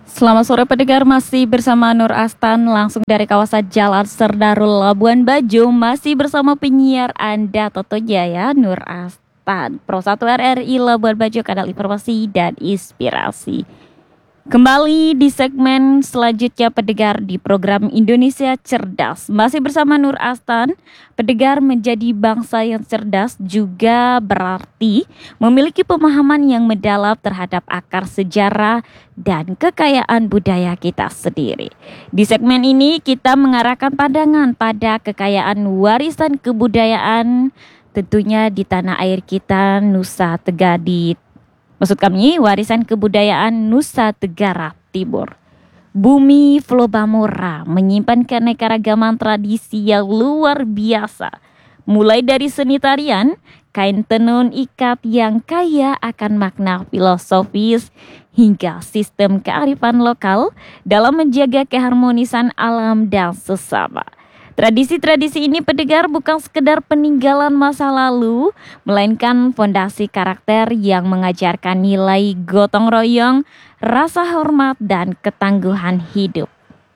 Selamat sore pendengar, masih bersama Nur Astan langsung dari kawasan Jalan Serdarul Labuan Bajo, masih bersama penyiar Anda tentunya ya, Nur Astan, Pro 1 RRI Labuan Bajo, kanal informasi dan inspirasi. Kembali di segmen selanjutnya pendengar di program Indonesia Cerdas. Masih bersama Nur Astan. Pendengar, menjadi bangsa yang cerdas juga berarti memiliki pemahaman yang mendalam terhadap akar sejarah dan kekayaan budaya kita sendiri. Di segmen ini kita mengarahkan pandangan pada kekayaan warisan kebudayaan tentunya di tanah air kita, Nusa Tenggara Maksud kami, warisan kebudayaan Nusa Tenggara Timur. Bumi Flobamora menyimpan keanekaragaman tradisi yang luar biasa. Mulai dari seni tarian, kain tenun ikat yang kaya akan makna filosofis, hingga sistem kearifan lokal dalam menjaga keharmonisan alam dan sesama. Tradisi-tradisi ini pendengar bukan sekedar peninggalan masa lalu, melainkan fondasi karakter yang mengajarkan nilai gotong royong, rasa hormat, dan ketangguhan hidup.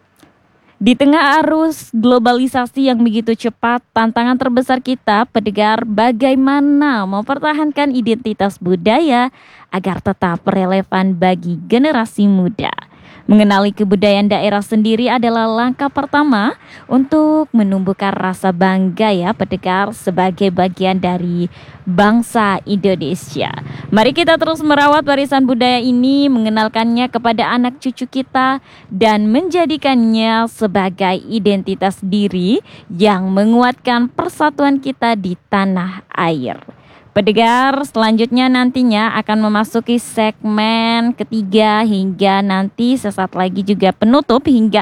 Di tengah arus globalisasi yang begitu cepat, tantangan terbesar kita pendengar bagaimana mempertahankan identitas budaya agar tetap relevan bagi generasi muda. Mengenali kebudayaan daerah sendiri adalah langkah pertama untuk menumbuhkan rasa bangga ya pendengar sebagai bagian dari bangsa Indonesia. Mari kita terus merawat warisan budaya ini, mengenalkannya kepada anak cucu kita dan menjadikannya sebagai identitas diri yang menguatkan persatuan kita di tanah air. Pendengar, selanjutnya nantinya akan memasuki segmen ketiga hingga nanti sesaat lagi juga penutup hingga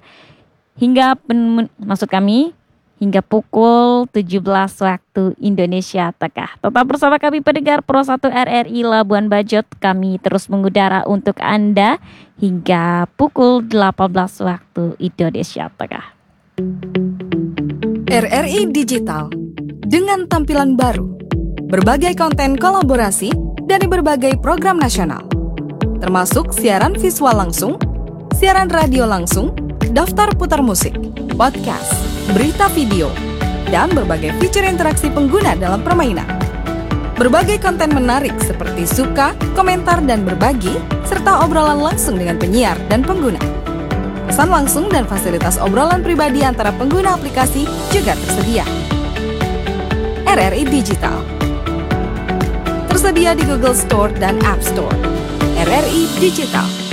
hingga pukul 17 waktu Indonesia Tengah. Tetap bersama kami pendengar Pro 1 RRI Labuan Bajo, kami terus mengudara untuk Anda hingga pukul 18 waktu Indonesia Tengah. RRI Digital dengan tampilan baru. Berbagai konten kolaborasi dari berbagai program nasional, termasuk siaran visual langsung, siaran radio langsung, daftar putar musik, podcast, berita video, dan berbagai fitur interaksi pengguna dalam permainan. Berbagai konten menarik seperti suka, komentar, dan berbagi, serta obrolan langsung dengan penyiar dan pengguna. Pesan langsung dan fasilitas obrolan pribadi antara pengguna aplikasi juga tersedia. RRI Digital tersedia di Google Store dan App Store. RRI Digital.